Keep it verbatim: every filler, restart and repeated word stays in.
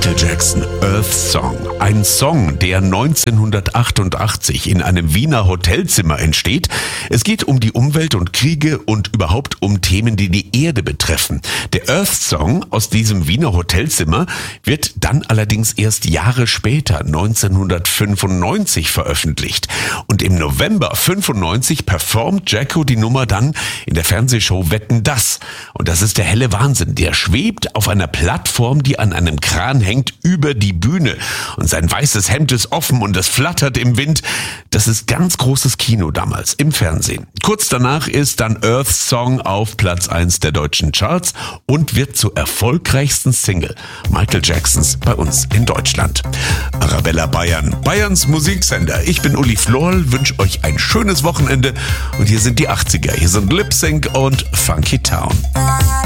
Michael Jackson, Earth Song. Ein Song, der neunzehnhundertachtundachtzig in einem Wiener Hotelzimmer entsteht. Es geht um die Umwelt und Kriege und überhaupt um Themen, die die Erde betreffen. Der Earth Song aus diesem Wiener Hotelzimmer wird dann allerdings erst Jahre später, neunzehnhundertfünfundneunzig, veröffentlicht. Und im November fünfundneunzig performt Jacko die Nummer dann in der Fernsehshow Wetten, dass. Und das ist der helle Wahnsinn. Der schwebt auf einer Plattform, die an einem Kran hängt, über die Bühne. Und sein weißes Hemd ist offen und es flattert im Wind. Das ist ganz großes Kino damals im Fernsehen. Kurz danach ist dann Earth Song auf Platz eins der deutschen Charts und wird zur erfolgreichsten Single Michael Jacksons bei uns in Deutschland. Arabella Bayern, Bayerns Musiksender. Ich bin Uli Florl, wünsche euch ein schönes Wochenende und hier sind die achtziger. Hier sind Lip Sync und Funky Town.